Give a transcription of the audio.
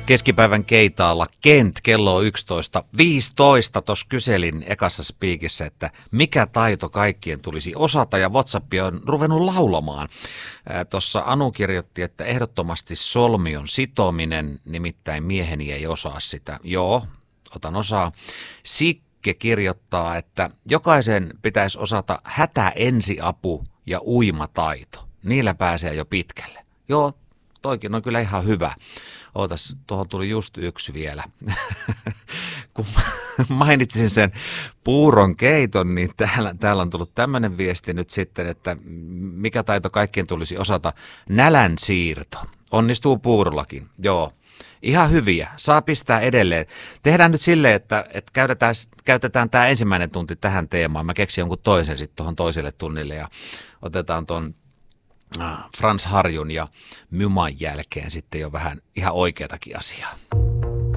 Keskipäivän keitaalla Kent, kello on 11.15. Tuossa kyselin ekassa spiikissä, että mikä taito kaikkien tulisi osata, ja WhatsApp on ruvennut laulamaan. Tuossa Anu kirjoitti, että ehdottomasti solmion sitominen, nimittäin mieheni ei osaa sitä. Joo, otan osaa. Sikke kirjoittaa, että jokaisen pitäisi osata hätäensiapu ja uimataito. Niillä pääsee jo pitkälle. Joo, toikin on kyllä ihan hyvä. Ootas, tuohon tuli just yksi vielä. Kun mainitsin sen puuron keiton, niin täällä on tullut tämmöinen viesti nyt sitten, että mikä taito kaikkien tulisi osata. Nälän siirto. Onnistuu puurollakin, joo. Ihan hyviä. Saa pistää edelleen. Tehdään nyt silleen, että käytetään tämä ensimmäinen tunti tähän teemaan. Mä keksin jonkun toisen sitten tuohon toiselle tunnille ja otetaan ton Frans Harjun ja Myman jälkeen sitten jo vähän ihan oikeatakin asiaa.